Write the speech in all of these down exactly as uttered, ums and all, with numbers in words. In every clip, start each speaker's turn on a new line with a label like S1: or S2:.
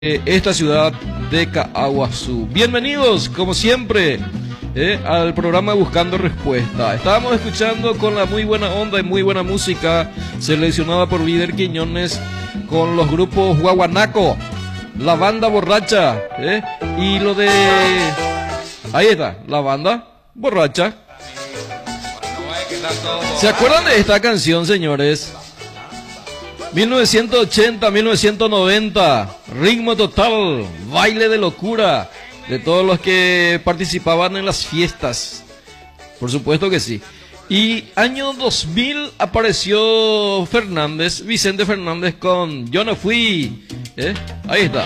S1: eh, esta ciudad de Caaguazú. Bienvenidos, como siempre, eh, al programa Buscando Respuesta. Estábamos escuchando con la muy buena onda y muy buena música seleccionada por Líder Quiñones con los grupos Guaguanaco, La Banda Borracha, eh, y lo de... Ahí está, La Banda Borracha. ¿Se acuerdan de esta canción, señores? mil novecientos ochenta, mil novecientos noventa, ritmo total, baile de locura de todos los que participaban en las fiestas. Por supuesto que sí. Y año dos mil apareció Fernández, Vicente Fernández con Yo no fui. ¿Eh? Ahí está.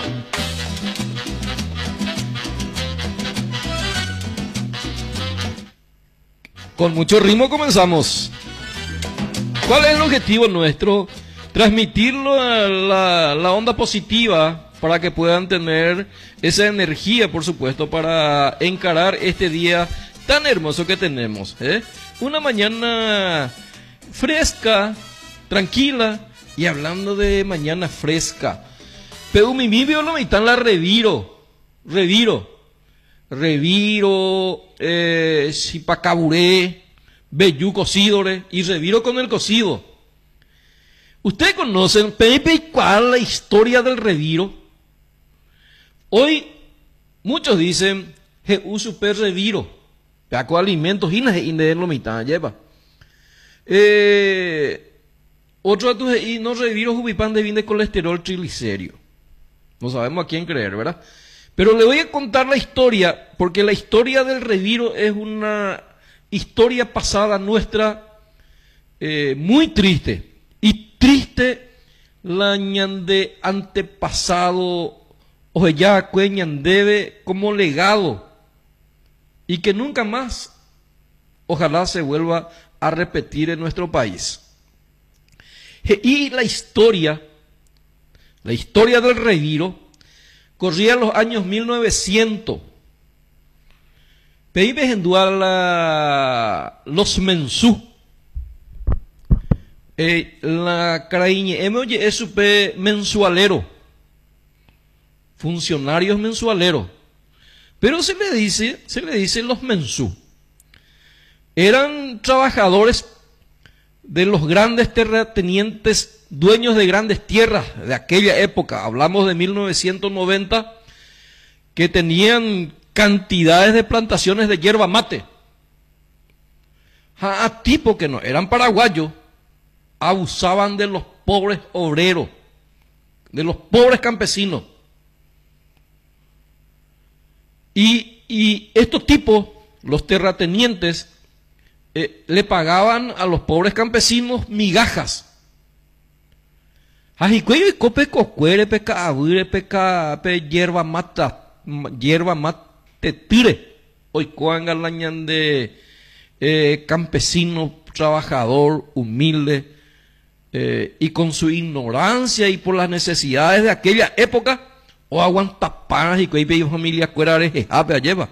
S1: Con mucho ritmo comenzamos. ¿Cuál es el objetivo nuestro? Transmitirlo a la, la onda positiva para que puedan tener esa energía, por supuesto, para encarar este día tan hermoso que tenemos, ¿eh? Una mañana fresca, tranquila, y hablando de mañana fresca, pero mi vivio lo mitad la reviro, reviro, reviro, eh, sipacaburé, bellú cocídore, y reviro con el cocido. ¿Ustedes conocen Pepe cuál la historia del reviro? Hoy muchos dicen que uso per reviro, paco alimentos y no mitad lleva. Eh, otro de tus y no reviro jubipan de bien de colesterol triglicérido. No sabemos a quién creer, ¿verdad? Pero le voy a contar la historia, porque la historia del reviro es una historia pasada nuestra eh, muy triste. Y triste la ñande antepasado o ya debe como legado y que nunca más ojalá se vuelva a repetir en nuestro país. Y la historia, la historia del reviro corría en los años mil novecientos. Pedí en dual los mensú. Eh, la caraíña, M oye, es super mensualero, funcionarios mensualeros, pero se le dice, se le dice los mensú. Eran trabajadores de los grandes terratenientes, dueños de grandes tierras de aquella época, hablamos de mil novecientos noventa, que tenían cantidades de plantaciones de yerba mate. A, a tipo que no, eran paraguayos. Abusaban de los pobres obreros, de los pobres campesinos. Y, y estos tipos, los terratenientes, eh, le pagaban a los pobres campesinos migajas. Ajicuello y cope cocuere, peca abuire, peca pe hierba mata, hierba mate tire. Hoy coan lañan de eh, campesino, trabajador, humilde. Eh, y con su ignorancia y por las necesidades de aquella época, o aguanta panas y que hay familia cuera de lleva.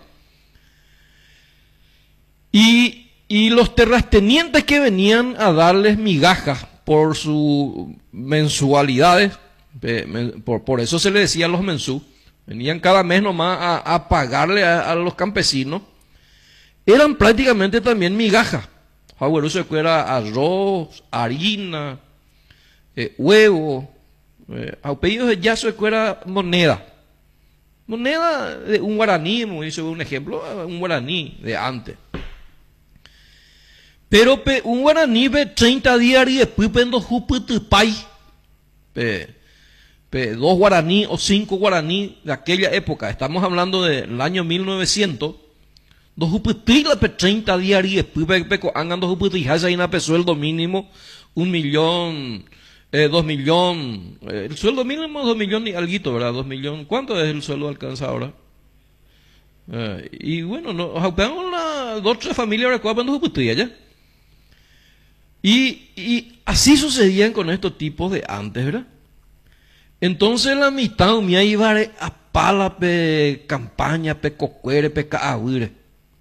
S1: Y, y los terratenientes que venían a darles migajas por sus mensualidades, eh, por, por eso se le decía los mensú, venían cada mes nomás a, a pagarle a, a los campesinos, eran prácticamente también migajas. Bueno, se era arroz, harina, eh, huevo, eh, a pedidos de yazo era moneda. Moneda de un guaraní, como dice un ejemplo, un guaraní de antes. Pero pe, un guaraní de treinta días y después pendo juputupay. Dos guaraní o cinco guaraní de aquella época, estamos hablando del año mil novecientos. Dos juputila pe treinta días y después pe angan dos juputijas ahí na pe sueldo mínimo un millón, eh, dos millón, eh, el sueldo mínimo es dos millones y alguito, ¿verdad? Dos millones, ¿cuánto es el sueldo alcanza ahora? Eh, y bueno, no, pegamos la dos tres familias ahora cuando juputillas ya. Y, y así sucedían con estos tipos de antes, ¿verdad? Entonces la mitad me iba a pala pe campaña, pe cocuere, pe caahuire.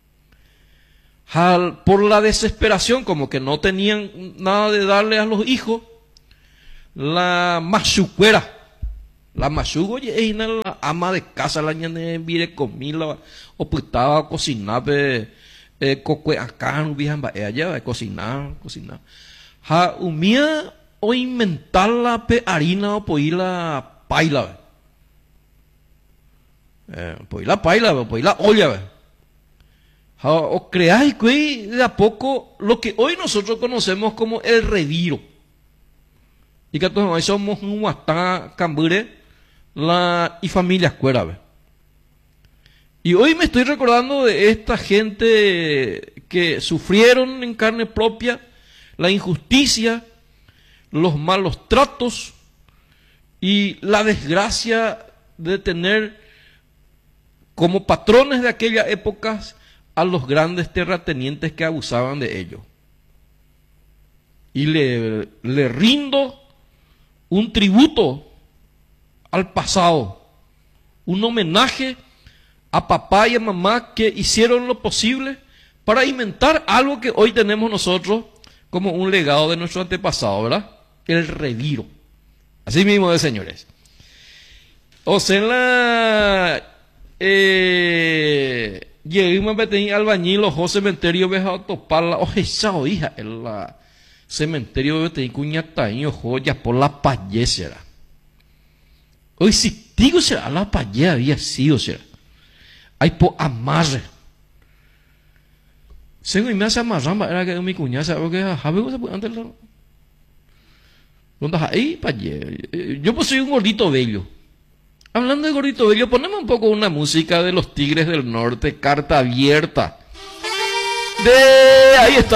S1: Por la desesperación, como que no tenían nada de darle a los hijos, la machucuera, La machugo y la ama de casa la ñane mire comida o putaba cocinar pe coque acá no viajan ba allá cocinar cocinar ha umía o inventar la pe harina o poila paila eh poila paila poila olla ha o creáis que de a poco lo que hoy nosotros conocemos como el reviro y que todos hoy somos un guatá cambure la y familias cuera. Y hoy me estoy recordando de esta gente que sufrieron en carne propia la injusticia, los malos tratos y la desgracia de tener como patrones de aquellas épocas a los grandes terratenientes que abusaban de ellos. Y le, le rindo un tributo al pasado, un homenaje a papá y a mamá que hicieron lo posible para inventar algo que hoy tenemos nosotros como un legado de nuestro antepasado, ¿verdad? El reviro. Así mismo de señores. O sea, en la eh, llegué a tener albañil ojo cementerio veja topala o esa hija el cementerio de cuñataño joya por la payesera. Hoy si digo será la paye había sido será. Hay po amarre. Según me hace amarramba era que mi cuñada porque jabe se puede antes la. ¿Dónde ahí paye? Yo pues soy un gordito bello. Hablando de gordito bello, ponemos un poco una música de los Tigres del Norte, carta abierta. De ahí está.